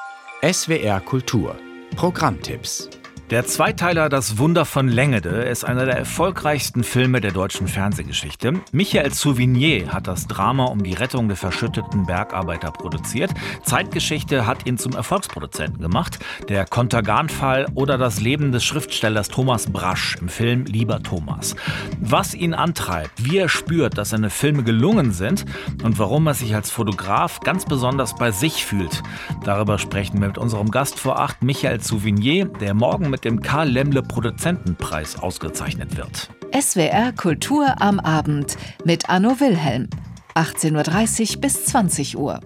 SWR Kultur Programmtipps. Der Zweiteiler Das Wunder von Längede ist einer der erfolgreichsten Filme der deutschen Fernsehgeschichte. Michael Souvignier hat das Drama um die Rettung der verschütteten Bergarbeiter produziert. Zeitgeschichte hat ihn zum Erfolgsproduzenten gemacht. Der Contergan-Fall oder das Leben des Schriftstellers Thomas Brasch im Film Lieber Thomas. Was ihn antreibt, wie er spürt, dass seine Filme gelungen sind und warum er sich als Fotograf ganz besonders bei sich fühlt. Darüber sprechen wir mit unserem Gast vor 8, Michael Souvignier, der morgen mit dem Karl Laemmle Produzentenpreis ausgezeichnet wird. SWR Kultur am Abend mit Anno Wilhelm. 18:30 bis 20 Uhr.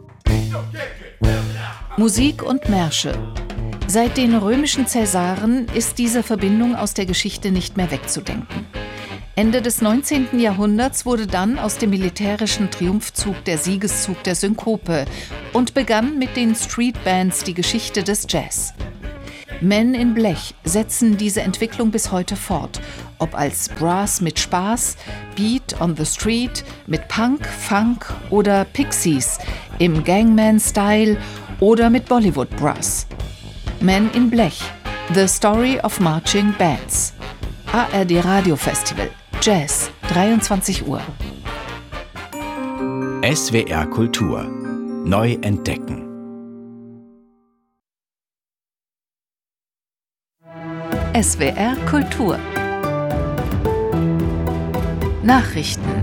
Musik und Märsche. Seit den römischen Cäsaren ist diese Verbindung aus der Geschichte nicht mehr wegzudenken. Ende des 19. Jahrhunderts wurde dann aus dem militärischen Triumphzug der Siegeszug der Synkope und begann mit den Streetbands die Geschichte des Jazz. Men in Blech setzen diese Entwicklung bis heute fort, ob als Brass mit Spaß, Beat on the Street mit Punk, Funk oder Pixies im Gangman-Style oder mit Bollywood Brass. Men in Blech, The Story of Marching Bands. ARD Radio Festival, Jazz, 23 Uhr. SWR Kultur neu entdecken. SWR Kultur. Nachrichten.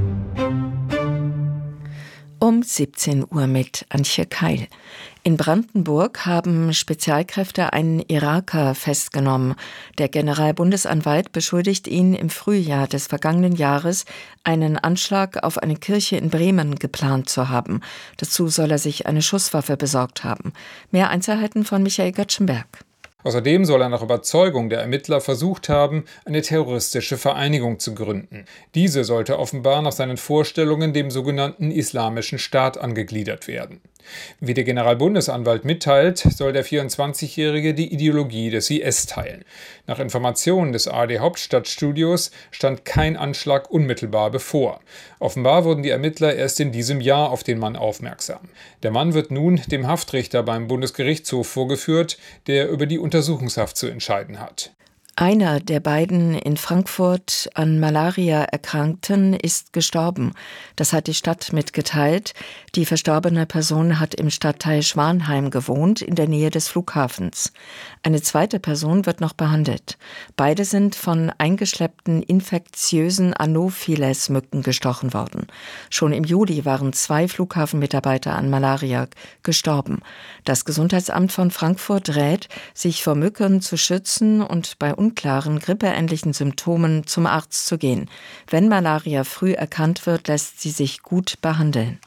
Um 17 Uhr mit Antje Keil. In Brandenburg haben Spezialkräfte einen Iraker festgenommen. Der Generalbundesanwalt beschuldigt ihn, im Frühjahr des vergangenen Jahres einen Anschlag auf eine Kirche in Bremen geplant zu haben. Dazu soll er sich eine Schusswaffe besorgt haben. Mehr Einzelheiten von Michael Göttschenberg. Außerdem soll er nach Überzeugung der Ermittler versucht haben, eine terroristische Vereinigung zu gründen. Diese sollte offenbar nach seinen Vorstellungen dem sogenannten Islamischen Staat angegliedert werden. Wie der Generalbundesanwalt mitteilt, soll der 24-Jährige die Ideologie des IS teilen. Nach Informationen des ARD Hauptstadtstudios stand kein Anschlag unmittelbar bevor. Offenbar wurden die Ermittler erst in diesem Jahr auf den Mann aufmerksam. Der Mann wird nun dem Haftrichter beim Bundesgerichtshof vorgeführt, der über die Untersuchungshaft zu entscheiden hat. Einer der beiden in Frankfurt an Malaria Erkrankten ist gestorben. Das hat die Stadt mitgeteilt. Die verstorbene Person hat im Stadtteil Schwanheim gewohnt, in der Nähe des Flughafens. Eine zweite Person wird noch behandelt. Beide sind von eingeschleppten infektiösen Anopheles-Mücken gestochen worden. Schon im Juli waren 2 Flughafenmitarbeiter an Malaria gestorben. Das Gesundheitsamt von Frankfurt rät, sich vor Mücken zu schützen und bei unklaren grippeähnlichen Symptomen zum Arzt zu gehen. Wenn Malaria früh erkannt wird, lässt sie sich gut behandeln.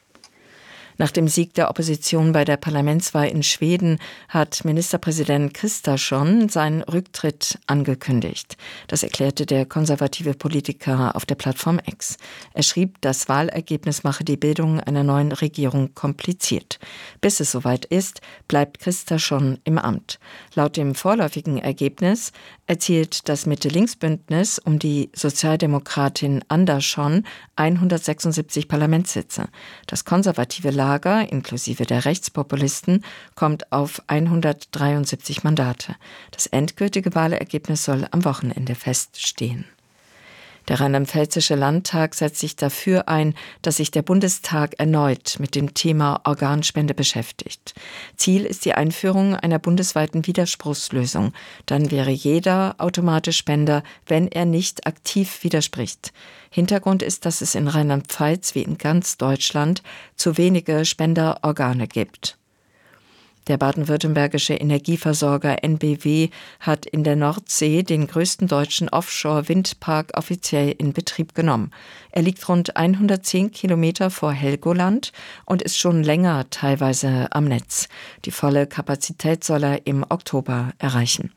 Nach dem Sieg der Opposition bei der Parlamentswahl in Schweden hat Ministerpräsident Kristersson seinen Rücktritt angekündigt. Das erklärte der konservative Politiker auf der Plattform X. Er schrieb, das Wahlergebnis mache die Bildung einer neuen Regierung kompliziert. Bis es soweit ist, bleibt Kristersson im Amt. Laut dem vorläufigen Ergebnis erzielt das Mitte-Links-Bündnis um die Sozialdemokratin Andersson 176 Parlamentssitze. Das konservative Lager, inklusive der Rechtspopulisten, kommt auf 173 Mandate. Das endgültige Wahlergebnis soll am Wochenende feststehen. Der Rheinland-Pfälzische Landtag setzt sich dafür ein, dass sich der Bundestag erneut mit dem Thema Organspende beschäftigt. Ziel ist die Einführung einer bundesweiten Widerspruchslösung. Dann wäre jeder automatisch Spender, wenn er nicht aktiv widerspricht. Hintergrund ist, dass es in Rheinland-Pfalz wie in ganz Deutschland zu wenige Spenderorgane gibt. Der baden-württembergische Energieversorger NBW hat in der Nordsee den größten deutschen Offshore-Windpark offiziell in Betrieb genommen. Er liegt rund 110 Kilometer vor Helgoland und ist schon länger teilweise am Netz. Die volle Kapazität soll er im Oktober erreichen.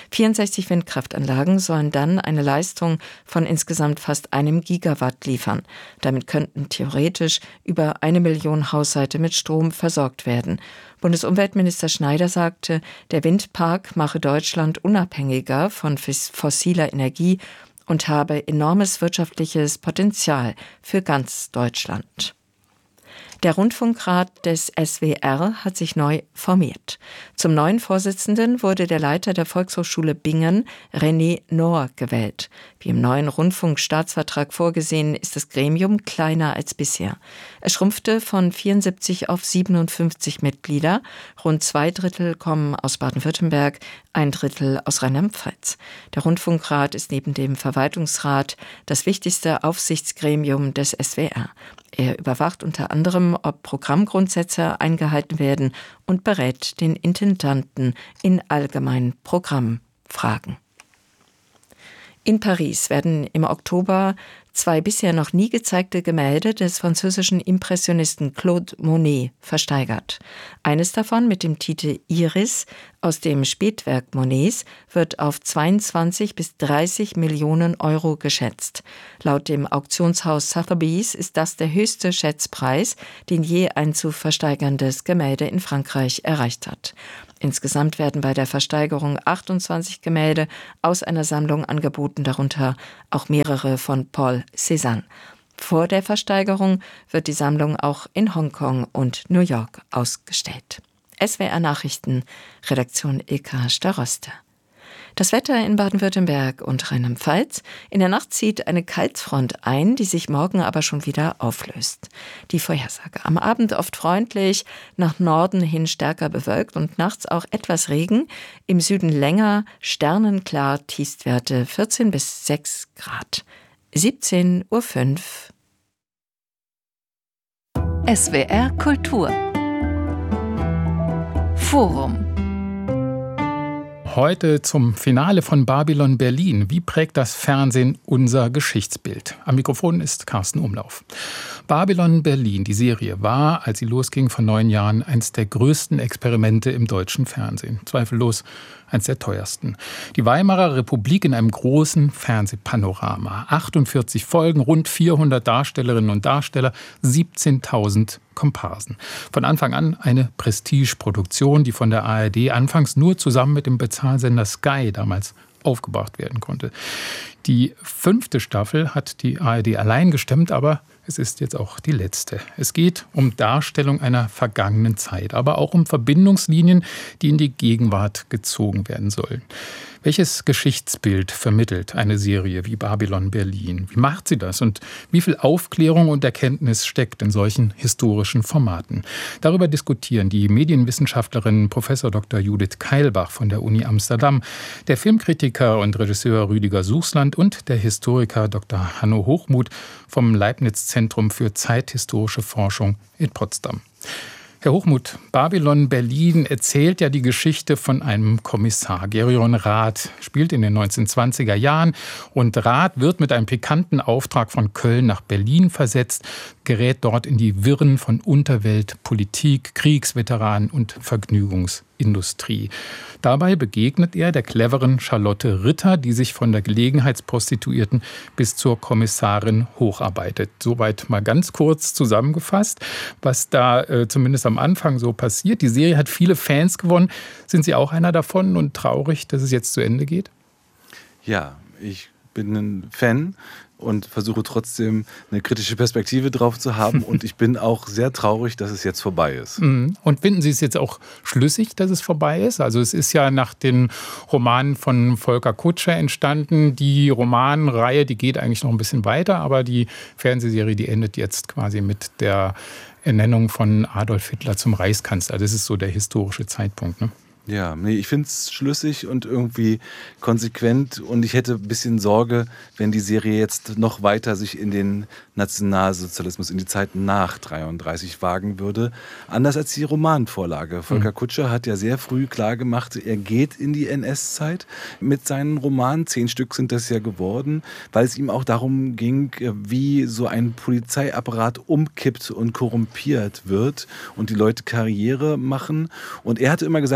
64 Windkraftanlagen sollen dann eine Leistung von insgesamt fast 1 Gigawatt liefern. Damit könnten theoretisch über 1 Million Haushalte mit Strom versorgt werden. Bundesumweltminister Schneider sagte, der Windpark mache Deutschland unabhängiger von fossiler Energie und habe enormes wirtschaftliches Potenzial für ganz Deutschland. Der Rundfunkrat des SWR hat sich neu formiert. Zum neuen Vorsitzenden wurde der Leiter der Volkshochschule Bingen, René Nohr, gewählt. Wie im neuen Rundfunkstaatsvertrag vorgesehen, ist das Gremium kleiner als bisher. Es schrumpfte von 74 auf 57 Mitglieder. Rund 2/3 kommen aus Baden-Württemberg, 1/3 aus Rheinland-Pfalz. Der Rundfunkrat ist neben dem Verwaltungsrat das wichtigste Aufsichtsgremium des SWR. Er überwacht unter anderem, ob Programmgrundsätze eingehalten werden und berät den Intendanten in allgemeinen Programmfragen. In Paris werden im Oktober 2 bisher noch nie gezeigte Gemälde des französischen Impressionisten Claude Monet versteigert. Eines davon mit dem Titel Iris aus dem Spätwerk Monets wird auf 22 bis 30 Millionen Euro geschätzt. Laut dem Auktionshaus Sotheby's ist das der höchste Schätzpreis, den je ein zu versteigerndes Gemälde in Frankreich erreicht hat. Insgesamt werden bei der Versteigerung 28 Gemälde aus einer Sammlung angeboten, darunter auch mehrere von Paul Cézanne. Vor der Versteigerung wird die Sammlung auch in Hongkong und New York ausgestellt. SWR Nachrichten, Redaktion Ilka Staroste. Das Wetter in Baden-Württemberg und Rheinland-Pfalz. In der Nacht zieht eine Kaltfront ein, die sich morgen aber schon wieder auflöst. Die Vorhersage: am Abend oft freundlich, nach Norden hin stärker bewölkt und nachts auch etwas Regen. Im Süden länger, sternenklar, Tiefstwerte 14 bis 6 Grad. 17:05 Uhr. SWR Kultur Forum. Heute zum Finale von Babylon Berlin. Wie prägt das Fernsehen unser Geschichtsbild? Am Mikrofon ist Carsten Umlauf. Babylon Berlin, die Serie, war, als sie losging vor 9 Jahren, eines der größten Experimente im deutschen Fernsehen. Zweifellos eines der teuersten. Die Weimarer Republik in einem großen Fernsehpanorama. 48 Folgen, rund 400 Darstellerinnen und Darsteller, 17.000 Komparsen. Von Anfang an eine Prestigeproduktion, die von der ARD anfangs nur zusammen mit dem Bezahlsender Sky damals aufgebracht werden konnte. Die 5. Staffel hat die ARD allein gestemmt, aber es ist jetzt auch die letzte. Es geht um Darstellung einer vergangenen Zeit, aber auch um Verbindungslinien, die in die Gegenwart gezogen werden sollen. Welches Geschichtsbild vermittelt eine Serie wie Babylon Berlin? Wie macht sie das? Und wie viel Aufklärung und Erkenntnis steckt in solchen historischen Formaten? Darüber diskutieren die Medienwissenschaftlerin Prof. Dr. Judith Keilbach von der Uni Amsterdam, der Filmkritiker und Regisseur Rüdiger Suchsland und der Historiker Dr. Hanno Hochmuth vom Leibniz-Zentrum für zeithistorische Forschung in Potsdam. Herr Hochmuth, Babylon Berlin erzählt ja die Geschichte von einem Kommissar. Gerion Rath spielt in den 1920er Jahren und Rath wird mit einem pikanten Auftrag von Köln nach Berlin versetzt, gerät dort in die Wirren von Unterwelt, Politik, Kriegsveteranen und Vergnügungsindustrie. Dabei begegnet er der cleveren Charlotte Ritter, die sich von der Gelegenheitsprostituierten bis zur Kommissarin hocharbeitet. Soweit mal ganz kurz zusammengefasst, was da zumindest am Anfang so passiert. Die Serie hat viele Fans gewonnen. Sind Sie auch einer davon und traurig, dass es jetzt zu Ende geht? Ja, ich bin ein Fan und versuche trotzdem eine kritische Perspektive drauf zu haben. Und ich bin auch sehr traurig, dass es jetzt vorbei ist. Und finden Sie es jetzt auch schlüssig, dass es vorbei ist? Also es ist ja nach den Romanen von Volker Kutscher entstanden. Die Romanreihe, die geht eigentlich noch ein bisschen weiter, aber die Fernsehserie, die endet jetzt quasi mit der Ernennung von Adolf Hitler zum Reichskanzler. Das ist so der historische Zeitpunkt, ne? Ja, nee, ich finde es schlüssig und irgendwie konsequent und ich hätte ein bisschen Sorge, wenn die Serie jetzt noch weiter sich in den Nationalsozialismus, in die Zeit nach 33 wagen würde. Anders als die Romanvorlage. Volker Kutscher hat ja sehr früh klargemacht, er geht in die NS-Zeit mit seinen Romanen. 10 Stück sind das ja geworden, weil es ihm auch darum ging, wie so ein Polizeiapparat umkippt und korrumpiert wird und die Leute Karriere machen. Und er hatte immer gesagt, er geht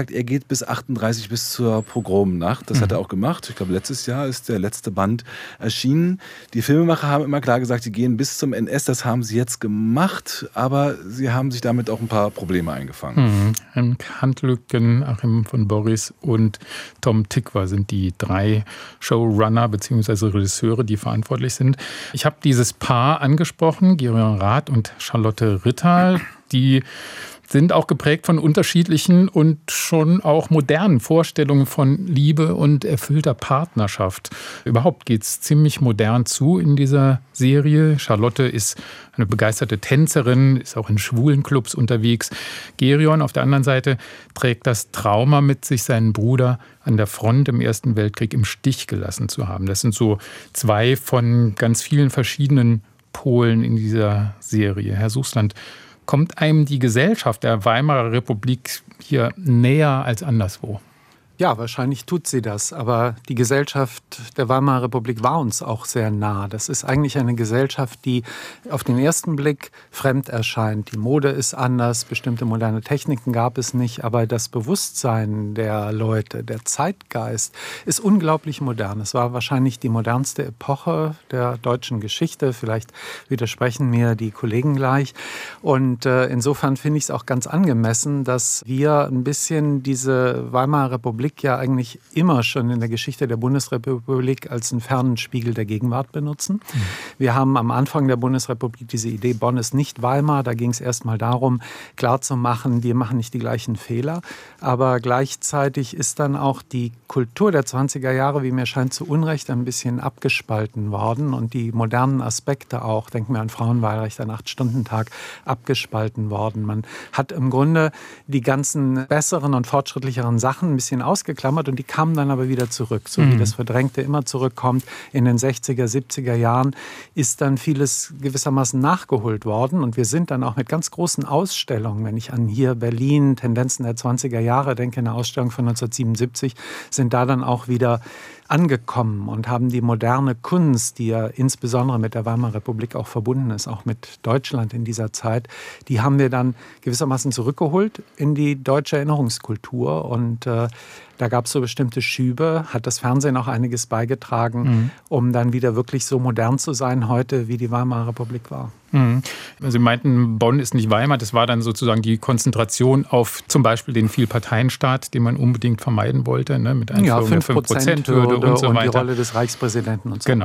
geht bis 38, bis zur Pogromnacht. Das hat er auch gemacht. Ich glaube, letztes Jahr ist der letzte Band erschienen. Die Filmemacher haben immer klar gesagt, sie gehen bis zum NS. Das haben sie jetzt gemacht, aber sie haben sich damit auch ein paar Probleme eingefangen. Henk Handlücken, Achim von Borries und Tom Tykwer sind die 3 Showrunner bzw. Regisseure, die verantwortlich sind. Ich habe dieses Paar angesprochen, Gereon Rath und Charlotte Ritter, die sind auch geprägt von unterschiedlichen und schon auch modernen Vorstellungen von Liebe und erfüllter Partnerschaft. Überhaupt geht es ziemlich modern zu in dieser Serie. Charlotte ist eine begeisterte Tänzerin, ist auch in schwulen Clubs unterwegs. Gereon auf der anderen Seite trägt das Trauma mit sich, seinen Bruder an der Front im Ersten Weltkrieg im Stich gelassen zu haben. Das sind so 2 von ganz vielen verschiedenen Polen in dieser Serie. Herr Suchsland, kommt einem die Gesellschaft der Weimarer Republik hier näher als anderswo? Ja, wahrscheinlich tut sie das. Aber die Gesellschaft der Weimarer Republik war uns auch sehr nah. Das ist eigentlich eine Gesellschaft, die auf den ersten Blick fremd erscheint. Die Mode ist anders, bestimmte moderne Techniken gab es nicht. Aber das Bewusstsein der Leute, der Zeitgeist ist unglaublich modern. Es war wahrscheinlich die modernste Epoche der deutschen Geschichte. Vielleicht widersprechen mir die Kollegen gleich. Und insofern finde ich es auch ganz angemessen, dass wir ein bisschen diese Weimarer Republik ja eigentlich immer schon in der Geschichte der Bundesrepublik als einen fernen Spiegel der Gegenwart benutzen. Wir haben am Anfang der Bundesrepublik diese Idee, Bonn ist nicht Weimar. Da ging es erstmal darum, klarzumachen, wir machen nicht die gleichen Fehler. Aber gleichzeitig ist dann auch die Kultur der 20er Jahre, wie mir scheint, zu Unrecht ein bisschen abgespalten worden. Und die modernen Aspekte auch, denken wir an Frauenwahlrecht, an 8-Stunden-Tag, abgespalten worden. Man hat im Grunde die ganzen besseren und fortschrittlicheren Sachen ein bisschen ausgeklammert und die kamen dann aber wieder zurück. So wie das Verdrängte immer zurückkommt. In den 60er, 70er Jahren ist dann vieles gewissermaßen nachgeholt worden und wir sind dann auch mit ganz großen Ausstellungen, wenn ich an hier Berlin, Tendenzen der 20er Jahre denke, eine Ausstellung von 1977, sind da dann auch wieder angekommen und haben die moderne Kunst, die ja insbesondere mit der Weimarer Republik auch verbunden ist, auch mit Deutschland in dieser Zeit, die haben wir dann gewissermaßen zurückgeholt in die deutsche Erinnerungskultur und da gab es so bestimmte Schübe, hat das Fernsehen auch einiges beigetragen, um dann wieder wirklich so modern zu sein heute, wie die Weimarer Republik war. Sie meinten, Bonn ist nicht Weimar, das war dann sozusagen die Konzentration auf zum Beispiel den Vielparteienstaat, den man unbedingt vermeiden wollte, ne, mit Einführung der 5%-Hürde und so weiter. Und die Rolle des Reichspräsidenten und so. Genau.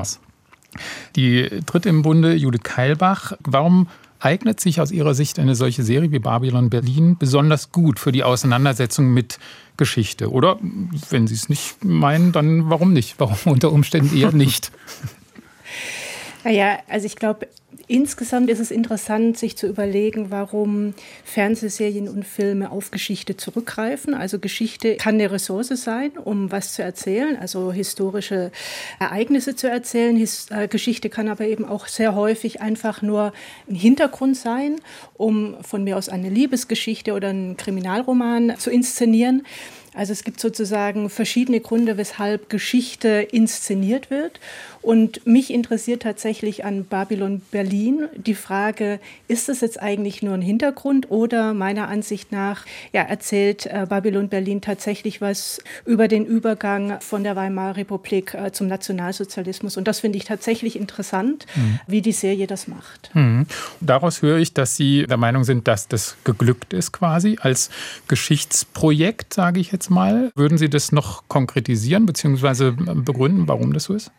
Die dritte im Bunde, Judith Keilbach, warum eignet sich aus Ihrer Sicht eine solche Serie wie Babylon Berlin besonders gut für die Auseinandersetzung mit Geschichte? Oder wenn Sie es nicht meinen, dann warum nicht? Warum unter Umständen eher nicht? Naja, also ich glaube, insgesamt ist es interessant, sich zu überlegen, warum Fernsehserien und Filme auf Geschichte zurückgreifen. Also Geschichte kann eine Ressource sein, um was zu erzählen, also historische Ereignisse zu erzählen. Geschichte kann aber eben auch sehr häufig einfach nur ein Hintergrund sein, um von mir aus eine Liebesgeschichte oder einen Kriminalroman zu inszenieren. Also es gibt sozusagen verschiedene Gründe, weshalb Geschichte inszeniert wird. Und mich interessiert tatsächlich an Babylon Berlin die Frage, ist das jetzt eigentlich nur ein Hintergrund oder meiner Ansicht nach erzählt Babylon Berlin tatsächlich was über den Übergang von der Weimarer Republik zum Nationalsozialismus. Und das finde ich tatsächlich interessant, wie die Serie das macht. Daraus höre ich, dass Sie der Meinung sind, dass das geglückt ist quasi als Geschichtsprojekt, sage ich jetzt mal. Würden Sie das noch konkretisieren bzw. begründen, warum das so ist?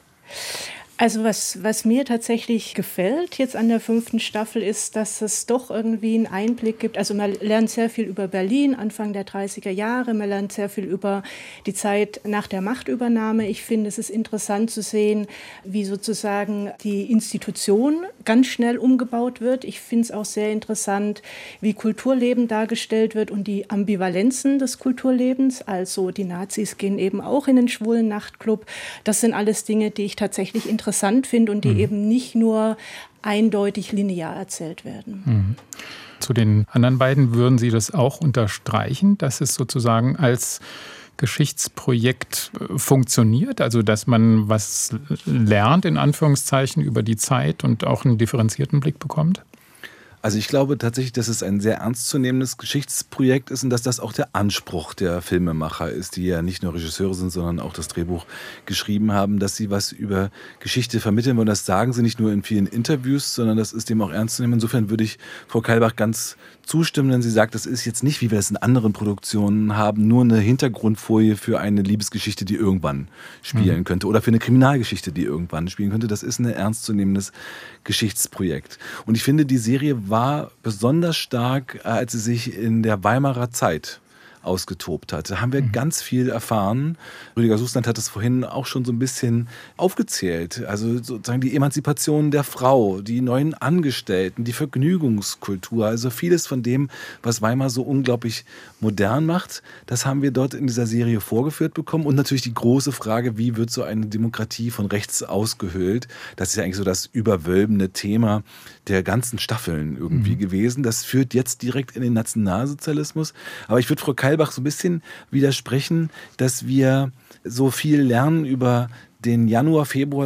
Also was mir tatsächlich gefällt jetzt an der 5. Staffel ist, dass es doch irgendwie einen Einblick gibt. Also man lernt sehr viel über Berlin, Anfang der 30er Jahre. Man lernt sehr viel über die Zeit nach der Machtübernahme. Ich finde, es ist interessant zu sehen, wie sozusagen die Institution ganz schnell umgebaut wird. Ich finde es auch sehr interessant, wie Kulturleben dargestellt wird und die Ambivalenzen des Kulturlebens. Also die Nazis gehen eben auch in den schwulen Nachtclub. Das sind alles Dinge, die ich tatsächlich interessant finde und die eben nicht nur eindeutig linear erzählt werden. Zu den anderen beiden würden Sie das auch unterstreichen, dass es sozusagen als Geschichtsprojekt funktioniert, also dass man was lernt, in Anführungszeichen, über die Zeit und auch einen differenzierten Blick bekommt? Also ich glaube tatsächlich, dass es ein sehr ernstzunehmendes Geschichtsprojekt ist und dass das auch der Anspruch der Filmemacher ist, die ja nicht nur Regisseure sind, sondern auch das Drehbuch geschrieben haben, dass sie was über Geschichte vermitteln wollen. Das sagen sie nicht nur in vielen Interviews, sondern das ist dem auch ernst zu nehmen. Insofern würde ich Frau Keilbach ganz zustimmen, wenn sie sagt, das ist jetzt nicht, wie wir es in anderen Produktionen haben, nur eine Hintergrundfolie für eine Liebesgeschichte, die irgendwann spielen könnte oder für eine Kriminalgeschichte, die irgendwann spielen könnte. Das ist ein ernstzunehmendes Geschichtsprojekt. Und ich finde, die Serie war besonders stark, als sie sich in der Weimarer Zeit ausgetobt hat. Da haben wir ganz viel erfahren. Rüdiger Sussland hat es vorhin auch schon so ein bisschen aufgezählt. Also sozusagen die Emanzipation der Frau, die neuen Angestellten, die Vergnügungskultur, also vieles von dem, was Weimar so unglaublich modern macht, das haben wir dort in dieser Serie vorgeführt bekommen. Und natürlich die große Frage, wie wird so eine Demokratie von rechts ausgehöhlt? Das ist ja eigentlich so das überwölbende Thema der ganzen Staffeln irgendwie gewesen. Das führt jetzt direkt in den Nationalsozialismus. Aber ich würde Frau Keilbach so ein bisschen widersprechen, dass wir so viel lernen über den Januar, Februar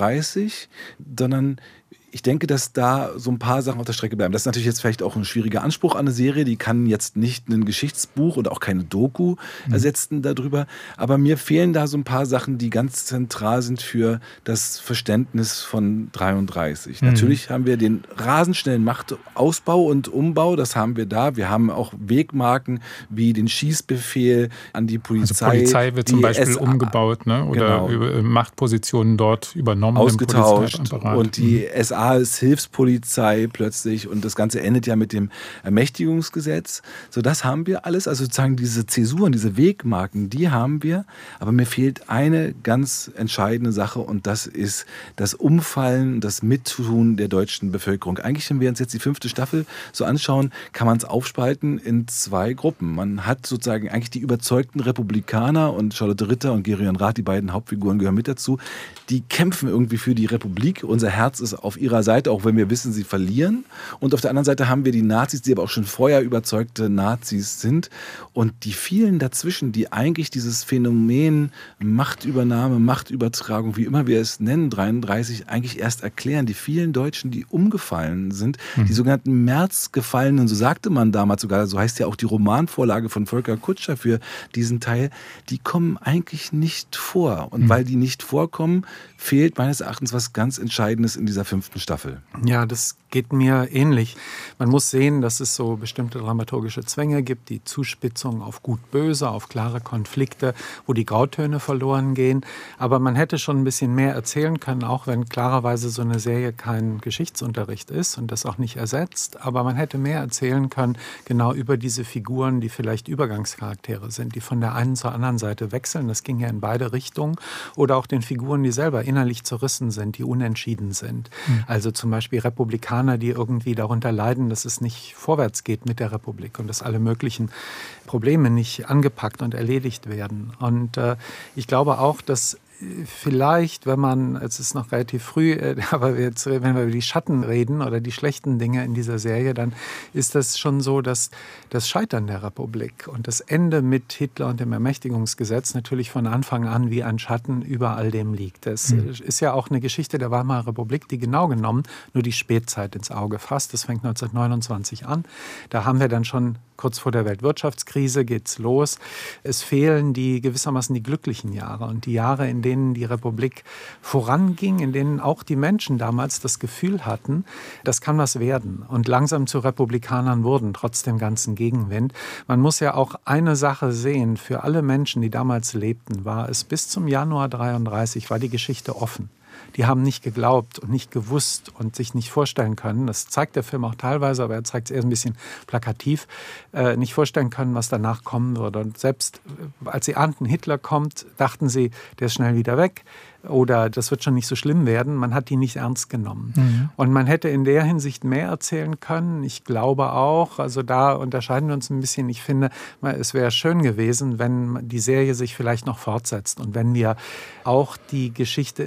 1933, sondern ich denke, dass da so ein paar Sachen auf der Strecke bleiben. Das ist natürlich jetzt vielleicht auch ein schwieriger Anspruch an eine Serie. Die kann jetzt nicht ein Geschichtsbuch und auch keine Doku ersetzen darüber. Aber mir fehlen da so ein paar Sachen, die ganz zentral sind für das Verständnis von 1933. Natürlich haben wir den rasend schnellen Machtausbau und Umbau. Das haben wir da. Wir haben auch Wegmarken wie den Schießbefehl an die Polizei. Also Polizei wird zum Beispiel umgebaut, ne? Oder Machtpositionen dort übernommen. Ausgetauscht. Und die SA ist Hilfspolizei plötzlich und das Ganze endet ja mit dem Ermächtigungsgesetz. So, das haben wir alles. Also sozusagen diese Zäsuren, diese Wegmarken, die haben wir. Aber mir fehlt eine ganz entscheidende Sache und das ist das Umfallen, das Mittun der deutschen Bevölkerung. Eigentlich, wenn wir uns jetzt die 5. Staffel so anschauen, kann man es aufspalten in 2 Gruppen. Man hat sozusagen eigentlich die überzeugten Republikaner und Charlotte Ritter und Gereon Rath, die beiden Hauptfiguren gehören mit dazu. Die kämpfen irgendwie für die Republik. Unser Herz ist auf ihrer Seite, auch wenn wir wissen, sie verlieren. Und auf der anderen Seite haben wir die Nazis, die aber auch schon vorher überzeugte Nazis sind. Und die vielen dazwischen, die eigentlich dieses Phänomen Machtübernahme, Machtübertragung, wie immer wir es nennen, 1933, eigentlich erst erklären. Die vielen Deutschen, die umgefallen sind, die sogenannten Märzgefallenen, so sagte man damals sogar, so heißt ja auch die Romanvorlage von Volker Kutscher für diesen Teil, die kommen eigentlich nicht vor. Und weil die nicht vorkommen, fehlt meines Erachtens was ganz Entscheidendes in dieser 5. Staffel. Ja, das geht mir ähnlich. Man muss sehen, dass es so bestimmte dramaturgische Zwänge gibt, die Zuspitzung auf Gut-Böse, auf klare Konflikte, wo die Grautöne verloren gehen. Aber man hätte schon ein bisschen mehr erzählen können, auch wenn klarerweise so eine Serie kein Geschichtsunterricht ist und das auch nicht ersetzt. Aber man hätte mehr erzählen können, genau über diese Figuren, die vielleicht Übergangscharaktere sind, die von der einen zur anderen Seite wechseln. Das ging ja in beide Richtungen. Oder auch den Figuren, die selber innerlich zerrissen sind, die unentschieden sind. Also zum Beispiel Republikaner, die irgendwie darunter leiden, dass es nicht vorwärts geht mit der Republik und dass alle möglichen Probleme nicht angepackt und erledigt werden. Und ich glaube auch, dass vielleicht, wenn man, es ist noch relativ früh, aber jetzt, wenn wir über die Schatten reden oder die schlechten Dinge in dieser Serie, dann ist das schon so, dass das Scheitern der Republik und das Ende mit Hitler und dem Ermächtigungsgesetz natürlich von Anfang an wie ein Schatten über all dem liegt. Das ist ja auch eine Geschichte der Weimarer Republik, die genau genommen nur die Spätzeit ins Auge fasst. Das fängt 1929 an. Da haben wir dann schon kurz vor der Weltwirtschaftskrise geht's los. Es fehlen gewissermaßen die glücklichen Jahre und die Jahre, in denen die Republik voranging, in denen auch die Menschen damals das Gefühl hatten, das kann was werden und langsam zu Republikanern wurden, trotz dem ganzen Gegenwind. Man muss ja auch eine Sache sehen, für alle Menschen, die damals lebten, war es bis zum Januar 1933, war die Geschichte offen. Die haben nicht geglaubt und nicht gewusst und sich nicht vorstellen können, das zeigt der Film auch teilweise, aber er zeigt es eher ein bisschen plakativ, nicht vorstellen können, was danach kommen würde. Und selbst als sie ahnten, Hitler kommt, dachten sie, der ist schnell wieder weg oder das wird schon nicht so schlimm werden. Man hat die nicht ernst genommen. Und man hätte in der Hinsicht mehr erzählen können. Ich glaube auch, also da unterscheiden wir uns ein bisschen. Ich finde, es wäre schön gewesen, wenn die Serie sich vielleicht noch fortsetzt und wenn wir auch die Geschichte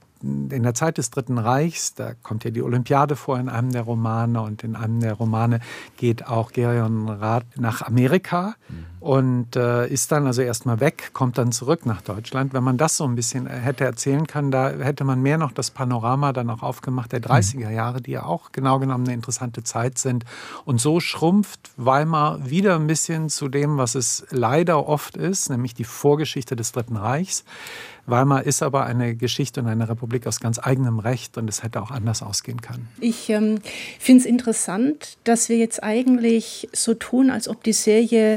in der Zeit des Dritten Reichs, da kommt ja die Olympiade vor in einem der Romane und in einem der Romane geht auch Gereon Rath nach Amerika und ist dann also erstmal weg, kommt dann zurück nach Deutschland. Wenn man das so ein bisschen hätte erzählen können, da hätte man mehr noch das Panorama dann auch aufgemacht der 30er Jahre, die ja auch genau genommen eine interessante Zeit sind. Und so schrumpft Weimar wieder ein bisschen zu dem, was es leider oft ist, nämlich die Vorgeschichte des Dritten Reichs. Weimar ist aber eine Geschichte und eine Republik aus ganz eigenem Recht und es hätte auch anders ausgehen können. Ich finde es interessant, dass wir jetzt eigentlich so tun, als ob die Serie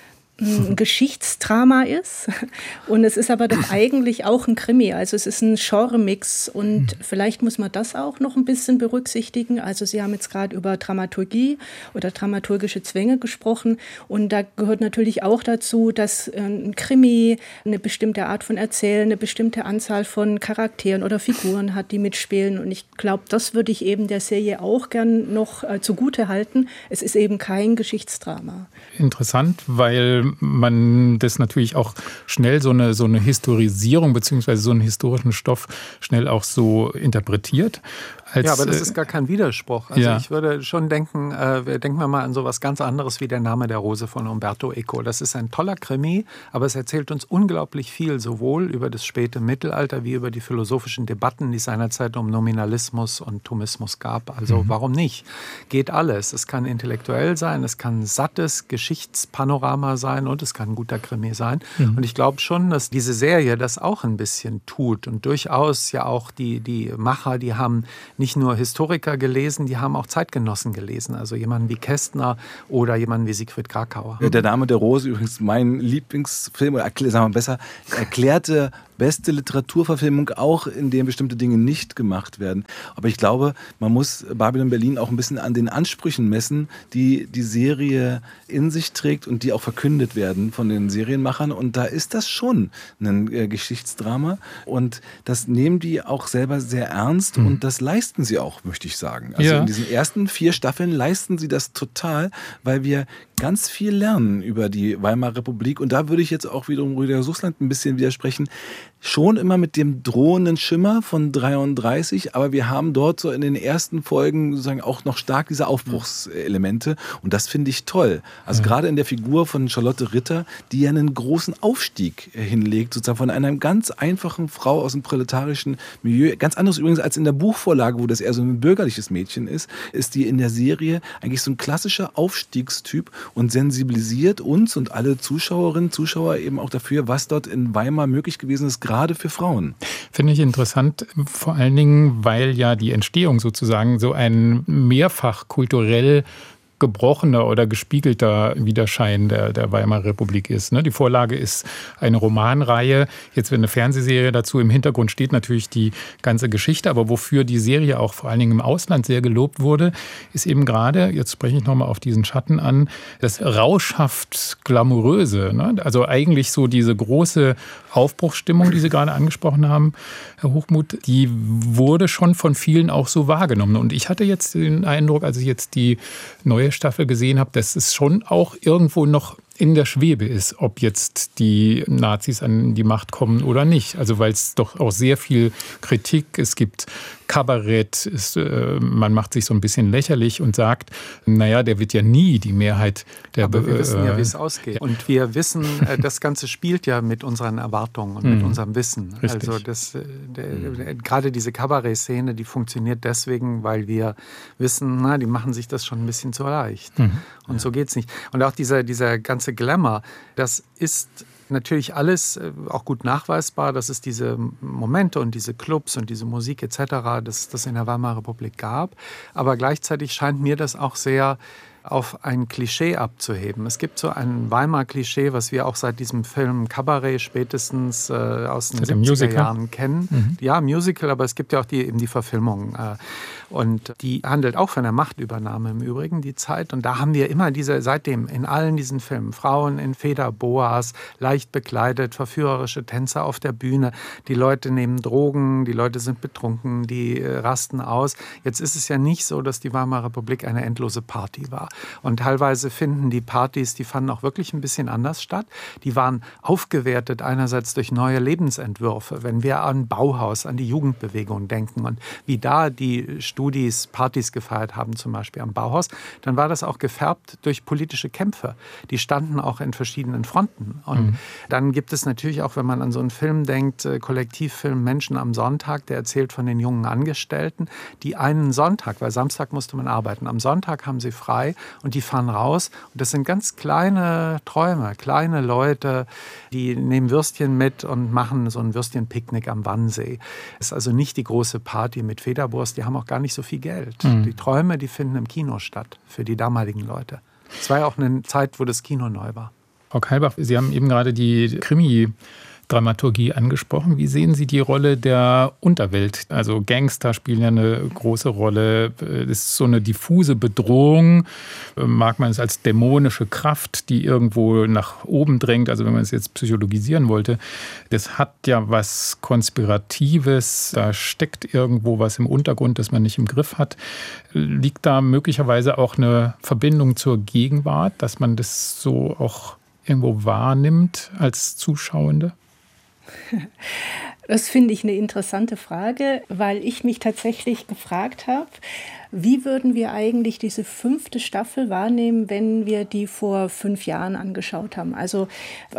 ein Geschichtsdrama ist und es ist aber doch eigentlich auch ein Krimi, also es ist ein Genremix und vielleicht muss man das auch noch ein bisschen berücksichtigen. Also Sie haben jetzt gerade über Dramaturgie oder dramaturgische Zwänge gesprochen und da gehört natürlich auch dazu, dass ein Krimi eine bestimmte Art von Erzählen, eine bestimmte Anzahl von Charakteren oder Figuren hat, die mitspielen und ich glaube, das würde ich eben der Serie auch gern noch zugute halten. Es ist eben kein Geschichtsdrama. Interessant, weil man das natürlich auch schnell so eine Historisierung beziehungsweise so einen historischen Stoff schnell auch so interpretiert. Ja, aber das ist gar kein Widerspruch. Also ich würde schon denken, denken wir mal an so was ganz anderes wie Der Name der Rose von Umberto Eco. Das ist ein toller Krimi, aber es erzählt uns unglaublich viel, sowohl über das späte Mittelalter wie über die philosophischen Debatten, die es seinerzeit um Nominalismus und Thomismus gab. Also warum nicht? Geht alles. Es kann intellektuell sein, es kann sattes Geschichtspanorama sein und es kann ein guter Krimi sein. Und ich glaube schon, dass diese Serie das auch ein bisschen tut und durchaus ja auch die Macher, die haben nicht nur Historiker gelesen, die haben auch Zeitgenossen gelesen. Also jemanden wie Kästner oder jemanden wie Siegfried Kracauer. Der Name der Rose übrigens mein Lieblingsfilm, oder sagen wir besser, erklärte beste Literaturverfilmung, auch in dem bestimmte Dinge nicht gemacht werden. Aber ich glaube, man muss Babylon Berlin auch ein bisschen an den Ansprüchen messen, die die Serie in sich trägt und die auch verkündet werden von den Serienmachern. Und da ist das schon ein Geschichtsdrama. Und das nehmen die auch selber sehr ernst und das leisten sie auch, möchte ich sagen. Also in diesen ersten 4 Staffeln leisten sie das total, weil wir ganz viel lernen über die Weimarer Republik. Und da würde ich jetzt auch wiederum Rüdiger Suchsland ein bisschen widersprechen. Schon immer mit dem drohenden Schimmer von 33, aber wir haben dort so in den ersten Folgen sozusagen auch noch stark diese Aufbruchselemente und das finde ich toll. Also gerade in der Figur von Charlotte Ritter, die ja einen großen Aufstieg hinlegt, sozusagen von einer ganz einfachen Frau aus dem proletarischen Milieu, ganz anderes übrigens als in der Buchvorlage, wo das eher so ein bürgerliches Mädchen ist die in der Serie eigentlich so ein klassischer Aufstiegstyp und sensibilisiert uns und alle Zuschauerinnen, Zuschauer eben auch dafür, was dort in Weimar möglich gewesen ist, gerade für Frauen. Finde ich interessant, vor allen Dingen, weil ja die Entstehung sozusagen so ein mehrfach kulturell gebrochener oder gespiegelter Widerschein der Weimarer Republik ist. Die Vorlage ist eine Romanreihe. Jetzt, wenn eine Fernsehserie dazu im Hintergrund steht, natürlich die ganze Geschichte. Aber wofür die Serie auch vor allen Dingen im Ausland sehr gelobt wurde, ist eben gerade, jetzt spreche ich nochmal auf diesen Schatten an, das rauschhaft Glamouröse. Also eigentlich so diese große Aufbruchsstimmung, die Sie gerade angesprochen haben, Herr Hochmuth, die wurde schon von vielen auch so wahrgenommen. Und ich hatte jetzt den Eindruck, als ich jetzt die neue Staffel gesehen habe, dass es schon auch irgendwo noch in der Schwebe ist, ob jetzt die Nazis an die Macht kommen oder nicht. Also weil es doch auch sehr viel Kritik, es gibt Kabarett, man macht sich so ein bisschen lächerlich und sagt, naja, der wird ja nie die Mehrheit der Aber wir wissen ja, wie es ausgeht. Und wir wissen, das Ganze spielt ja mit unseren Erwartungen und mit unserem Wissen. Richtig. Also gerade diese Kabarett-Szene, die funktioniert deswegen, weil wir wissen, die machen sich das schon ein bisschen zu leicht. Und so geht's nicht. Und auch dieser ganze Glamour, das ist natürlich alles auch gut nachweisbar, dass es diese Momente und diese Clubs und diese Musik etc., dass das in der Weimarer Republik gab. Aber gleichzeitig scheint mir das auch sehr auf ein Klischee abzuheben. Es gibt so ein Weimar-Klischee, was wir auch seit diesem Film Cabaret spätestens aus den 70er Jahren kennen. Ja, Musical, aber es gibt ja auch die Verfilmung. Und die handelt auch von der Machtübernahme im Übrigen, die Zeit. Und da haben wir immer seitdem in allen diesen Filmen, Frauen in Federboas, leicht bekleidet, verführerische Tänzer auf der Bühne. Die Leute nehmen Drogen, die Leute sind betrunken, die rasten aus. Jetzt ist es ja nicht so, dass die Weimarer Republik eine endlose Party war. Und teilweise finden die Partys, die fanden auch wirklich ein bisschen anders statt. Die waren aufgewertet einerseits durch neue Lebensentwürfe. Wenn wir an Bauhaus, an die Jugendbewegung denken und wie da die Studien Studis Partys gefeiert haben, zum Beispiel am Bauhaus, dann war das auch gefärbt durch politische Kämpfe. Die standen auch in verschiedenen Fronten. Und dann gibt es natürlich auch, wenn man an so einen Film denkt, Kollektivfilm Menschen am Sonntag, der erzählt von den jungen Angestellten, die einen Sonntag, weil Samstag musste man arbeiten, am Sonntag haben sie frei und die fahren raus. Und das sind ganz kleine Träume, kleine Leute, die nehmen Würstchen mit und machen so ein Würstchenpicknick am Wannsee. Es ist also nicht die große Party mit Federwurst, die haben auch gar nicht so viel Geld. Die Träume, die finden im Kino statt, für die damaligen Leute. Es war ja auch eine Zeit, wo das Kino neu war. Frau Keilbach, Sie haben eben gerade die Krimi-Dramaturgie angesprochen. Wie sehen Sie die Rolle der Unterwelt? Also Gangster spielen ja eine große Rolle. Das ist so eine diffuse Bedrohung. Mag man es als dämonische Kraft, die irgendwo nach oben drängt? Also wenn man es jetzt psychologisieren wollte. Das hat ja was Konspiratives. Da steckt irgendwo was im Untergrund, das man nicht im Griff hat. Liegt da möglicherweise auch eine Verbindung zur Gegenwart, dass man das so auch irgendwo wahrnimmt als Zuschauende? Das finde ich eine interessante Frage, weil ich mich tatsächlich gefragt habe, wie würden wir eigentlich diese 5. Staffel wahrnehmen, wenn wir die vor 5 Jahren angeschaut haben? Also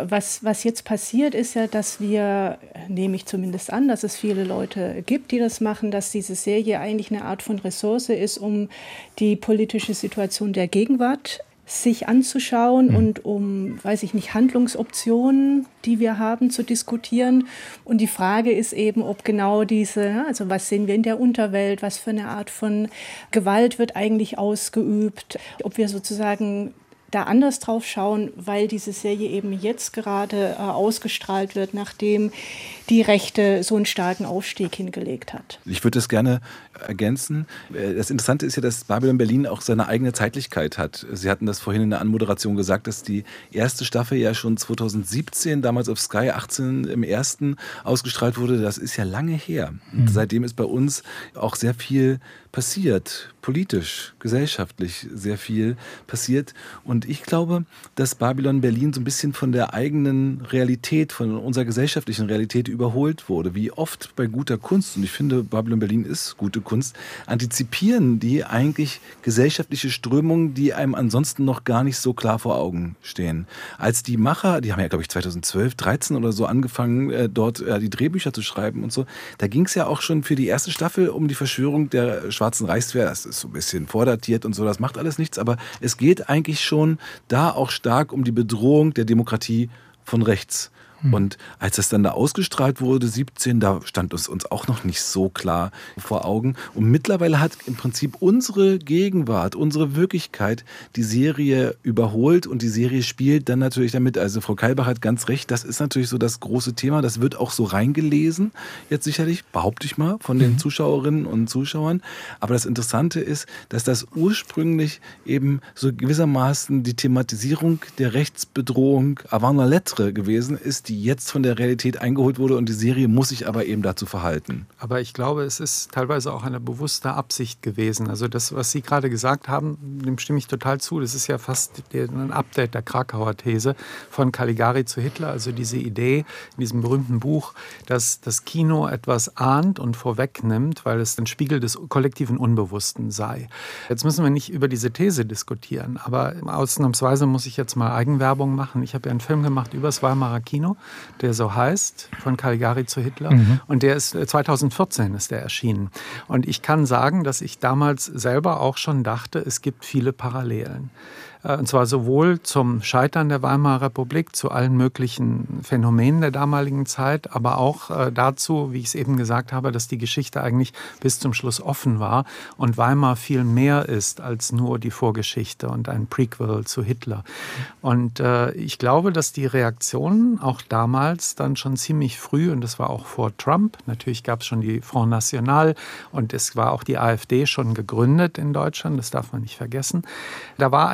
was jetzt passiert, ist ja, dass wir, nehme ich zumindest an, dass es viele Leute gibt, die das machen, dass diese Serie eigentlich eine Art von Ressource ist, um die politische Situation der Gegenwart sich anzuschauen und um, weiß ich nicht, Handlungsoptionen, die wir haben, zu diskutieren. Und die Frage ist eben, ob genau diese, also was sehen wir in der Unterwelt, was für eine Art von Gewalt wird eigentlich ausgeübt, ob wir sozusagen da anders drauf schauen, weil diese Serie eben jetzt gerade ausgestrahlt wird, nachdem die Rechte so einen starken Aufstieg hingelegt hat. Ich würde das gerne ergänzen. Das Interessante ist ja, dass Babylon Berlin auch seine eigene Zeitlichkeit hat. Sie hatten das vorhin in der Anmoderation gesagt, dass die erste Staffel ja schon 2017, damals auf Sky 18 im ersten ausgestrahlt wurde. Das ist ja lange her. Und seitdem ist bei uns auch sehr viel passiert, politisch, gesellschaftlich sehr viel passiert. Und ich glaube, dass Babylon Berlin so ein bisschen von der eigenen Realität, von unserer gesellschaftlichen Realität überholt wurde. Wie oft bei guter Kunst, und ich finde, Babylon Berlin ist gute Kunst, antizipieren die eigentlich gesellschaftliche Strömungen, die einem ansonsten noch gar nicht so klar vor Augen stehen. Als die Macher, die haben ja, glaube ich, 2012, 13 oder so angefangen, dort die Drehbücher zu schreiben und so, da ging es ja auch schon für die erste Staffel um die Verschwörung der Schwarzen Reichswehr. Das ist so ein bisschen vordatiert und so, das macht alles nichts, aber es geht eigentlich schon da auch stark um die Bedrohung der Demokratie von rechts. Und als das dann da ausgestrahlt wurde, 17, da stand es uns auch noch nicht so klar vor Augen. Und mittlerweile hat im Prinzip unsere Gegenwart, unsere Wirklichkeit die Serie überholt und die Serie spielt dann natürlich damit. Also Frau Keilbach hat ganz recht, das ist natürlich so das große Thema. Das wird auch so reingelesen, jetzt sicherlich, behaupte ich mal, von den Zuschauerinnen und Zuschauern. Aber das Interessante ist, dass das ursprünglich eben so gewissermaßen die Thematisierung der Rechtsbedrohung avant la lettre gewesen ist, die jetzt von der Realität eingeholt wurde und die Serie muss sich aber eben dazu verhalten. Aber ich glaube, es ist teilweise auch eine bewusste Absicht gewesen. Also das, was Sie gerade gesagt haben, dem stimme ich total zu. Das ist ja fast ein Update der Krakauer These von Caligari zu Hitler. Also diese Idee in diesem berühmten Buch, dass das Kino etwas ahnt und vorwegnimmt, weil es ein Spiegel des kollektiven Unbewussten sei. Jetzt müssen wir nicht über diese These diskutieren, aber ausnahmsweise muss ich jetzt mal Eigenwerbung machen. Ich habe ja einen Film gemacht über das Weimarer Kino, der so heißt, von Caligari zu Hitler. Und der ist 2014 ist der erschienen. Und ich kann sagen, dass ich damals selber auch schon dachte, es gibt viele Parallelen. Und zwar sowohl zum Scheitern der Weimarer Republik, zu allen möglichen Phänomenen der damaligen Zeit, aber auch dazu, wie ich es eben gesagt habe, dass die Geschichte eigentlich bis zum Schluss offen war und Weimar viel mehr ist als nur die Vorgeschichte und ein Prequel zu Hitler. Und ich glaube, dass die Reaktionen auch damals dann schon ziemlich früh, und das war auch vor Trump, natürlich gab es schon die Front National und es war auch die AfD schon gegründet in Deutschland, das darf man nicht vergessen, da war eigentlich schon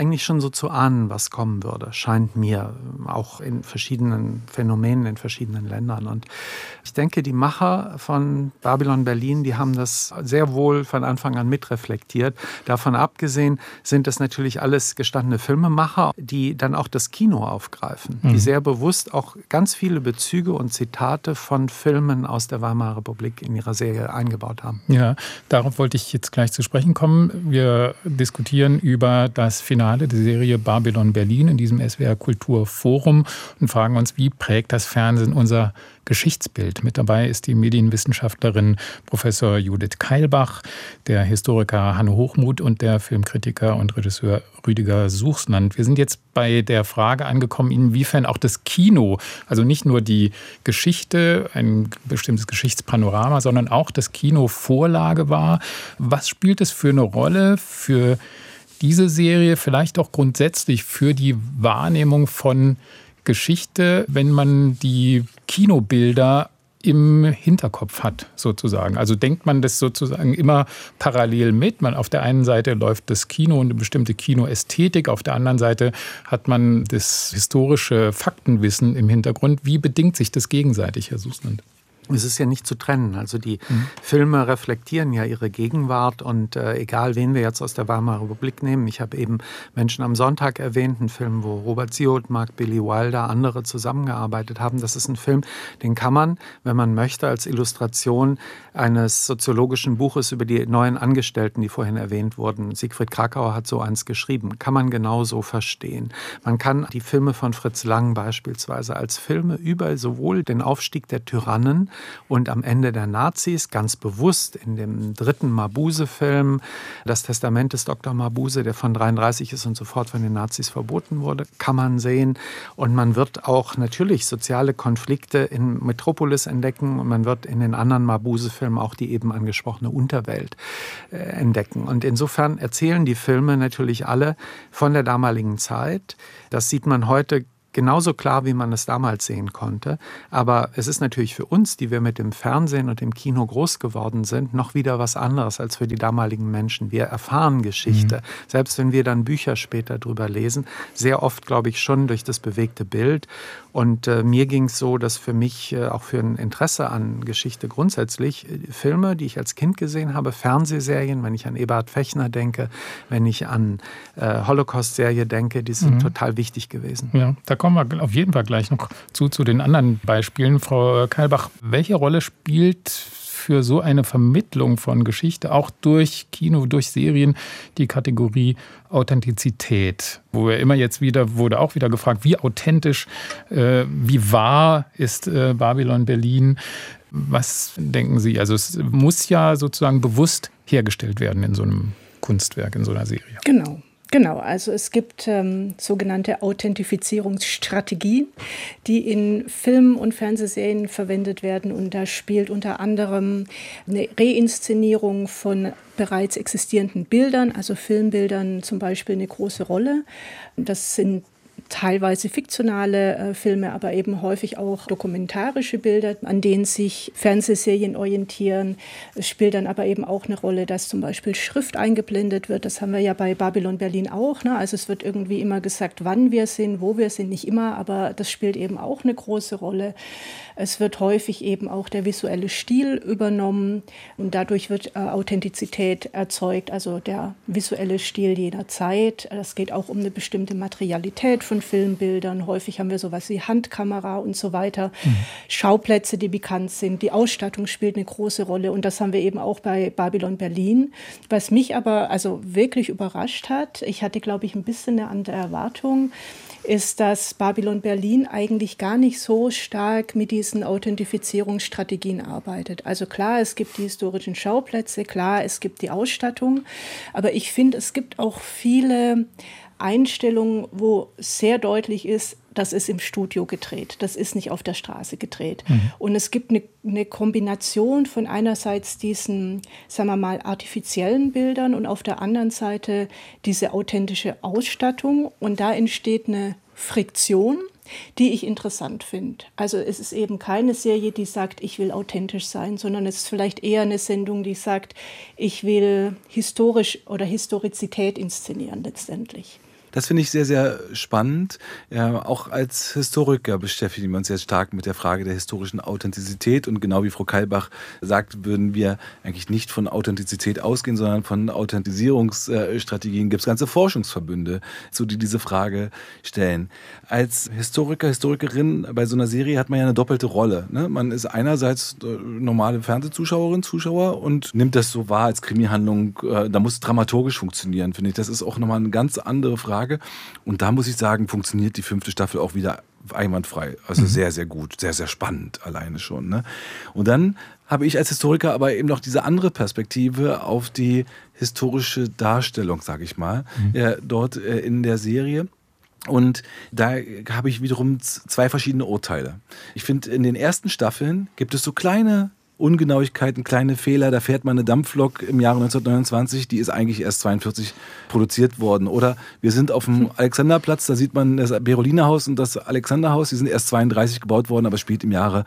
so zu ahnen, was kommen würde, scheint mir, auch in verschiedenen Phänomenen, in verschiedenen Ländern. Und ich denke, die Macher von Babylon Berlin, die haben das sehr wohl von Anfang an mitreflektiert. Davon abgesehen sind das natürlich alles gestandene Filmemacher, die dann auch das Kino aufgreifen, die sehr bewusst auch ganz viele Bezüge und Zitate von Filmen aus der Weimarer Republik in ihrer Serie eingebaut haben. Ja, darauf wollte ich jetzt gleich zu sprechen kommen. Wir diskutieren über das Finale der Serie Babylon Berlin in diesem SWR Kulturforum und fragen uns, wie prägt das Fernsehen unser Geschichtsbild? Mit dabei ist die Medienwissenschaftlerin Professor Judith Keilbach, der Historiker Hanne Hochmuth und der Filmkritiker und Regisseur Rüdiger Suchsland. Wir sind jetzt bei der Frage angekommen, inwiefern auch das Kino, also nicht nur die Geschichte, ein bestimmtes Geschichtspanorama, sondern auch das Kino Vorlage war. Was spielt es für eine Rolle für diese Serie, vielleicht auch grundsätzlich für die Wahrnehmung von Geschichte, wenn man die Kinobilder im Hinterkopf hat, sozusagen? Also denkt man das sozusagen immer parallel mit? Auf der einen Seite läuft das Kino und eine bestimmte Kinoästhetik, auf der anderen Seite hat man das historische Faktenwissen im Hintergrund. Wie bedingt sich das gegenseitig, Herr Suchsland? Es ist ja nicht zu trennen. Also die Filme reflektieren ja ihre Gegenwart und egal, wen wir jetzt aus der Weimarer Republik nehmen. Ich habe eben Menschen am Sonntag erwähnt, einen Film, wo Robert Siodmak, Billy Wilder, andere zusammengearbeitet haben. Das ist ein Film, den kann man, wenn man möchte, als Illustration eines soziologischen Buches über die neuen Angestellten, die vorhin erwähnt wurden. Siegfried Krakauer hat so eins geschrieben. Kann man genauso verstehen. Man kann die Filme von Fritz Lang beispielsweise als Filme über sowohl den Aufstieg der Tyrannen und am Ende der Nazis, ganz bewusst in dem 3. Mabuse-Film, das Testament des Dr. Mabuse, der von 1933 ist und sofort von den Nazis verboten wurde, kann man sehen. Und man wird auch natürlich soziale Konflikte in Metropolis entdecken und man wird in den anderen Mabuse-Filmen auch die eben angesprochene Unterwelt entdecken. Und insofern erzählen die Filme natürlich alle von der damaligen Zeit. Das sieht man heute genauso klar, wie man es damals sehen konnte. Aber es ist natürlich für uns, die wir mit dem Fernsehen und dem Kino groß geworden sind, noch wieder was anderes als für die damaligen Menschen. Wir erfahren Geschichte. Selbst wenn wir dann Bücher später drüber lesen, sehr oft, glaube ich, schon durch das bewegte Bild. Und mir ging es so, dass für mich auch für ein Interesse an Geschichte grundsätzlich Filme, die ich als Kind gesehen habe, Fernsehserien, wenn ich an Eberhard Fechner denke, wenn ich an Holocaust-Serie denke, die sind total wichtig gewesen. Ja, da kommen wir auf jeden Fall gleich noch zu den anderen Beispielen. Frau Keilbach, welche Rolle spielt für so eine Vermittlung von Geschichte, auch durch Kino, durch Serien, die Kategorie Authentizität? Wo wir immer jetzt wieder, wurde auch wieder gefragt, wie authentisch, wie wahr ist Babylon Berlin? Was denken Sie? Also es muss ja sozusagen bewusst hergestellt werden in so einem Kunstwerk, in so einer Serie. Genau, also es gibt sogenannte Authentifizierungsstrategien, die in Filmen und Fernsehserien verwendet werden. Und da spielt unter anderem eine Reinszenierung von bereits existierenden Bildern, also Filmbildern zum Beispiel, eine große Rolle. Das sind teilweise fiktionale Filme, aber eben häufig auch dokumentarische Bilder, an denen sich Fernsehserien orientieren. Es spielt dann aber eben auch eine Rolle, dass zum Beispiel Schrift eingeblendet wird. Das haben wir ja bei Babylon Berlin auch. Ne? Also es wird irgendwie immer gesagt, wann wir sind, wo wir sind, nicht immer, aber das spielt eben auch eine große Rolle. Es wird häufig eben auch der visuelle Stil übernommen und dadurch wird Authentizität erzeugt, also der visuelle Stil jener Zeit. Es geht auch um eine bestimmte Materialität von Filmbildern. Häufig haben wir sowas wie Handkamera und so weiter. Schauplätze, die bekannt sind. Die Ausstattung spielt eine große Rolle und das haben wir eben auch bei Babylon Berlin. Was mich aber also wirklich überrascht hat, ich hatte, glaube ich, ein bisschen eine andere Erwartung, ist, dass Babylon Berlin eigentlich gar nicht so stark mit diesen Authentifizierungsstrategien arbeitet. Also klar, es gibt die historischen Schauplätze, klar, es gibt die Ausstattung, aber ich finde, es gibt auch viele Einstellungen, wo sehr deutlich ist, das ist im Studio gedreht, das ist nicht auf der Straße gedreht. Und es gibt eine Kombination von einerseits diesen, sagen wir mal, artifiziellen Bildern und auf der anderen Seite diese authentische Ausstattung. Und da entsteht eine Friktion, die ich interessant finde. Also es ist eben keine Serie, die sagt, ich will authentisch sein, sondern es ist vielleicht eher eine Sendung, die sagt, ich will historisch oder Historizität inszenieren letztendlich. Das finde ich sehr, sehr spannend. Auch als Historiker beschäftigen wir uns sehr stark mit der Frage der historischen Authentizität. Und genau wie Frau Keilbach sagt, würden wir eigentlich nicht von Authentizität ausgehen, sondern von Authentisierungsstrategien. Gibt es ganze Forschungsverbünde, die diese Frage stellen. Als Historiker, Historikerin bei so einer Serie hat man ja eine doppelte Rolle. Ne? Man ist einerseits normale Fernsehzuschauerin, Zuschauer und nimmt das so wahr als Krimihandlung. Da muss es dramaturgisch funktionieren, finde ich. Das ist auch nochmal eine ganz andere Frage. Und da muss ich sagen, funktioniert die 5. Staffel auch wieder einwandfrei. Also sehr, sehr gut, sehr, sehr spannend alleine schon. Ne? Und dann habe ich als Historiker aber eben noch diese andere Perspektive auf die historische Darstellung, sage ich mal, dort in der Serie. Und da habe ich wiederum 2 verschiedene Urteile. Ich finde, in den ersten Staffeln gibt es so kleine Ungenauigkeiten, kleine Fehler. Da fährt mal eine Dampflok im Jahre 1929, die ist eigentlich erst 1942 produziert worden. Oder wir sind auf dem Alexanderplatz, da sieht man das Berolinerhaus und das Alexanderhaus, die sind erst 1932 gebaut worden, aber spielt im Jahre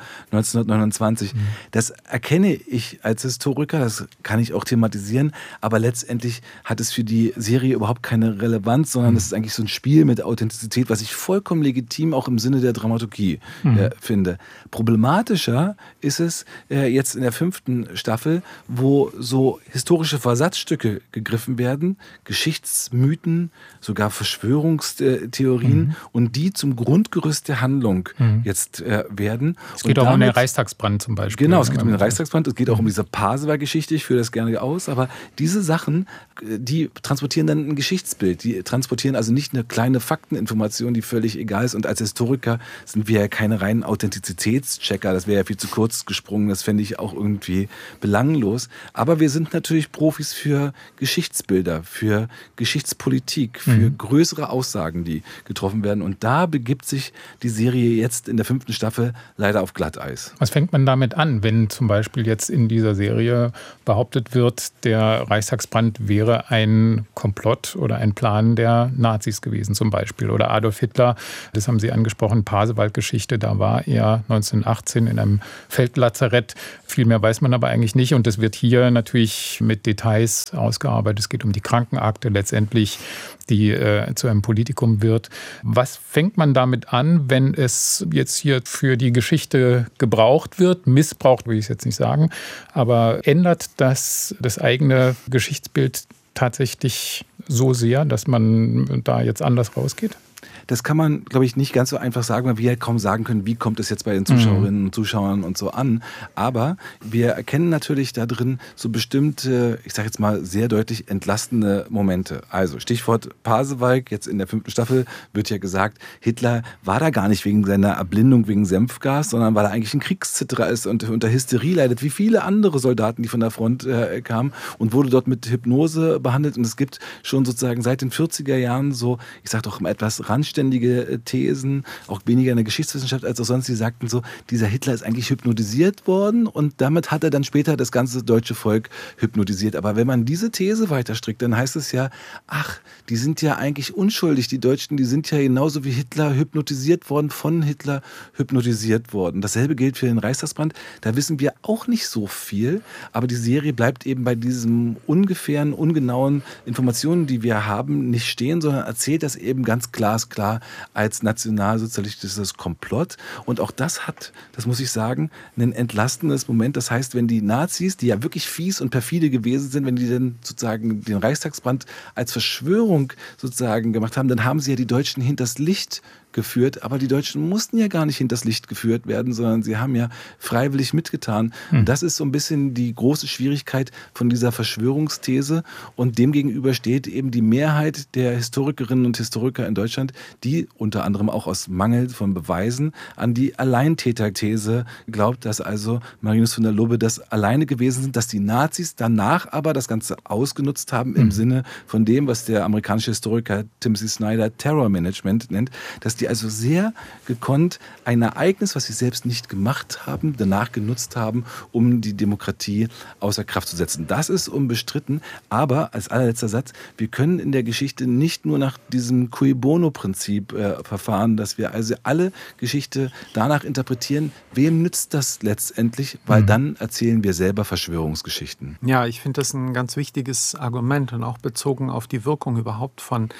1929. Das erkenne ich als Historiker, das kann ich auch thematisieren, aber letztendlich hat es für die Serie überhaupt keine Relevanz, sondern es ist eigentlich so ein Spiel mit Authentizität, was ich vollkommen legitim auch im Sinne der Dramaturgie finde. Problematischer ist es jetzt in der 5. Staffel, wo so historische Versatzstücke gegriffen werden, Geschichtsmythen, sogar Verschwörungstheorien und die zum Grundgerüst der Handlung jetzt werden. Es geht auch um den Reichstagsbrand zum Beispiel. Genau, es geht um den Reichstagsbrand, es geht auch um diese Pasewalk-Geschichte, ich führe das gerne aus, aber diese Sachen, die transportieren dann ein Geschichtsbild, die transportieren also nicht eine kleine Fakteninformation, die völlig egal ist, und als Historiker sind wir ja keine reinen Authentizitätschecker, das wäre ja viel zu kurz gesprungen, das fände ich auch irgendwie belanglos. Aber wir sind natürlich Profis für Geschichtsbilder, für Geschichtspolitik, für größere Aussagen, die getroffen werden. Und da begibt sich die Serie jetzt in der 5. Staffel leider auf Glatteis. Was fängt man damit an, wenn zum Beispiel jetzt in dieser Serie behauptet wird, der Reichstagsbrand wäre ein Komplott oder ein Plan der Nazis gewesen zum Beispiel? Oder Adolf Hitler, das haben Sie angesprochen, Pasewalk-Geschichte, da war er 1918 in einem Feldlazarett. Viel mehr weiß man aber eigentlich nicht und das wird hier natürlich mit Details ausgearbeitet. Es geht um die Krankenakte letztendlich, die zu einem Politikum wird. Was fängt man damit an, wenn es jetzt hier für die Geschichte gebraucht wird? Missbraucht will ich es jetzt nicht sagen, aber ändert das eigene Geschichtsbild tatsächlich so sehr, dass man da jetzt anders rausgeht? Das kann man, glaube ich, nicht ganz so einfach sagen, weil wir ja kaum sagen können, wie kommt es jetzt bei den Zuschauerinnen und Zuschauern und so an. Aber wir erkennen natürlich da drin so bestimmte, ich sage jetzt mal sehr deutlich entlastende Momente. Also Stichwort Pasewalk, jetzt in der 5. Staffel wird ja gesagt, Hitler war da gar nicht wegen seiner Erblindung, wegen Senfgas, sondern weil er eigentlich ein Kriegszitterer ist und unter Hysterie leidet, wie viele andere Soldaten, die von der Front kamen, und wurde dort mit Hypnose behandelt. Und es gibt schon sozusagen seit den 40er Jahren so, ich sage doch mal etwas randständige Thesen, auch weniger in der Geschichtswissenschaft als auch sonst, die sagten so, dieser Hitler ist eigentlich hypnotisiert worden und damit hat er dann später das ganze deutsche Volk hypnotisiert. Aber wenn man diese These weiterstrickt, dann heißt es ja, ach, die sind ja eigentlich unschuldig, die Deutschen, die sind ja genauso wie Hitler hypnotisiert worden, von Hitler hypnotisiert worden. Dasselbe gilt für den Reichstagsbrand. Da wissen wir auch nicht so viel, aber die Serie bleibt eben bei diesen ungefähren, ungenauen Informationen, die wir haben, nicht stehen, sondern erzählt das eben ganz glasklar als nationalsozialistisches Komplott. Und auch das hat, das muss ich sagen, ein entlastendes Moment. Das heißt, wenn die Nazis, die ja wirklich fies und perfide gewesen sind, wenn die dann sozusagen den Reichstagsbrand als Verschwörung sozusagen gemacht haben, dann haben sie ja die Deutschen hinters Licht geführt, aber die Deutschen mussten ja gar nicht hinters Licht geführt werden, sondern sie haben ja freiwillig mitgetan. Und das ist so ein bisschen die große Schwierigkeit von dieser Verschwörungsthese, und demgegenüber steht eben die Mehrheit der Historikerinnen und Historiker in Deutschland, die unter anderem auch aus Mangel von Beweisen an die Alleintäterthese glaubt, dass also Marinus von der Lubbe das alleine gewesen sind, dass die Nazis danach aber das Ganze ausgenutzt haben im Sinne von dem, was der amerikanische Historiker Timothy Snyder Terror Management nennt, dass die also sehr gekonnt ein Ereignis, was sie selbst nicht gemacht haben, danach genutzt haben, um die Demokratie außer Kraft zu setzen. Das ist unbestritten, aber als allerletzter Satz, wir können in der Geschichte nicht nur nach diesem Cui Bono-Prinzip verfahren, dass wir also alle Geschichte danach interpretieren, wem nützt das letztendlich, weil dann erzählen wir selber Verschwörungsgeschichten. Ja, ich finde das ein ganz wichtiges Argument und auch bezogen auf die Wirkung überhaupt von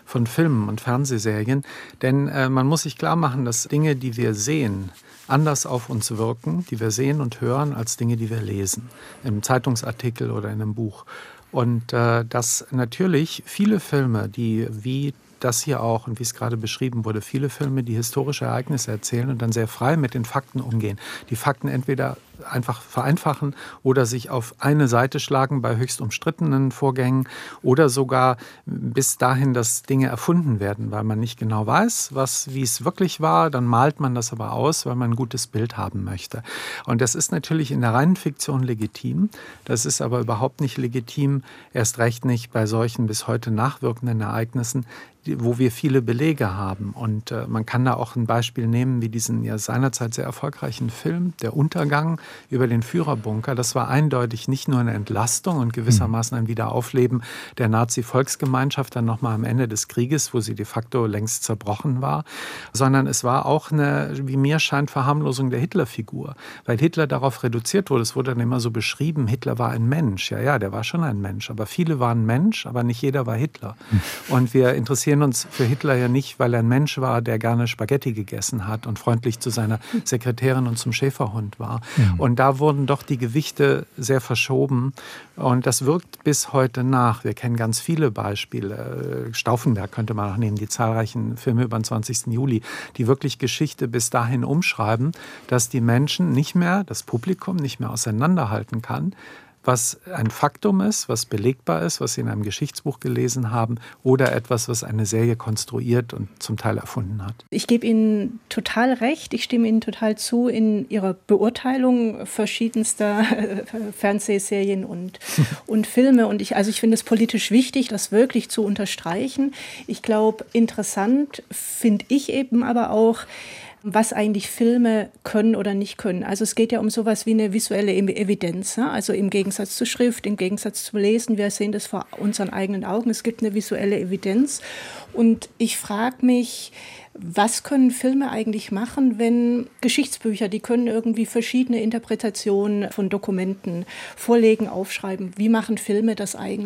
von Filmen und Fernsehserien. Denn man muss sich klar machen, dass Dinge, die wir sehen, anders auf uns wirken, die wir sehen und hören, als Dinge, die wir lesen, im Zeitungsartikel oder in einem Buch. Und dass natürlich viele Filme, die wie das hier auch und wie es gerade beschrieben wurde, viele Filme, die historische Ereignisse erzählen und dann sehr frei mit den Fakten umgehen. Die Fakten entweder einfach vereinfachen oder sich auf eine Seite schlagen bei höchst umstrittenen Vorgängen oder sogar bis dahin, dass Dinge erfunden werden, weil man nicht genau weiß, wie es wirklich war. Dann malt man das aber aus, weil man ein gutes Bild haben möchte. Und das ist natürlich in der reinen Fiktion legitim. Das ist aber überhaupt nicht legitim, erst recht nicht bei solchen bis heute nachwirkenden Ereignissen, wo wir viele Belege haben. Und man kann da auch ein Beispiel nehmen, wie diesen ja seinerzeit sehr erfolgreichen Film, Der Untergang, über den Führerbunker. Das war eindeutig nicht nur eine Entlastung und gewissermaßen ein Wiederaufleben der Nazi-Volksgemeinschaft dann nochmal am Ende des Krieges, wo sie de facto längst zerbrochen war, sondern es war auch eine, wie mir scheint, Verharmlosung der Hitlerfigur, weil Hitler darauf reduziert wurde. Es wurde dann immer so beschrieben, Hitler war ein Mensch. Ja, der war schon ein Mensch, aber viele waren Mensch, aber nicht jeder war Hitler. Und wir interessieren uns für Hitler ja nicht, weil er ein Mensch war, der gerne Spaghetti gegessen hat und freundlich zu seiner Sekretärin und zum Schäferhund war. Und da wurden doch die Gewichte sehr verschoben. Und das wirkt bis heute nach. Wir kennen ganz viele Beispiele. Stauffenberg könnte man auch nehmen, die zahlreichen Filme über den 20. Juli, die wirklich Geschichte bis dahin umschreiben, dass die Menschen nicht mehr, das Publikum nicht mehr auseinanderhalten kann, was ein Faktum ist, was belegbar ist, was Sie in einem Geschichtsbuch gelesen haben oder etwas, was eine Serie konstruiert und zum Teil erfunden hat. Ich gebe Ihnen total recht, ich stimme Ihnen total zu in Ihrer Beurteilung verschiedenster Fernsehserien und Filme. Und ich finde es politisch wichtig, das wirklich zu unterstreichen. Ich glaube, interessant finde ich eben aber auch, was eigentlich Filme können oder nicht können. Also es geht ja um sowas wie eine visuelle Evidenz. Also im Gegensatz zur Schrift, im Gegensatz zum Lesen. Wir sehen das vor unseren eigenen Augen. Es gibt eine visuelle Evidenz. Und ich frage mich, was können Filme eigentlich machen, wenn Geschichtsbücher, die können irgendwie verschiedene Interpretationen von Dokumenten vorlegen, aufschreiben. Wie machen Filme das eigentlich?